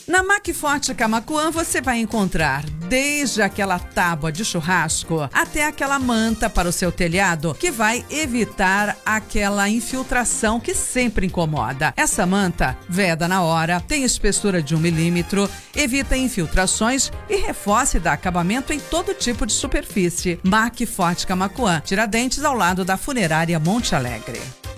Na Macforte Camaquã você vai encontrar desde aquela tábua de churrasco até aquela manta para o seu telhado que vai evitar aquela infiltração que sempre incomoda. Essa manta veda na hora, tem espessura de 1 milímetro, evita infiltrações e reforça e dá acabamento em todo tipo de superfície. Macforte Camaquã, Tiradentes, ao lado da Funerária Monte Alegre.